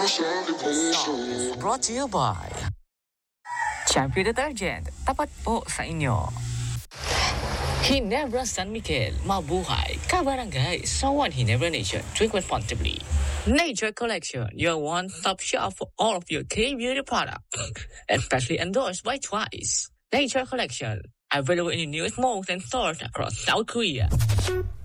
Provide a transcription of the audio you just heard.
Brought to you by Champion Detergent. Tapat po sa inyo. Ginebra San Miguel, mabuhay, kabarangay, someone Ginebra Nation, drink responsibly. Nature Collection, your one-stop shop for all of your K-beauty products, especially endorsed by Twice. Nature Collection, available in the newest malls and stores across South Korea.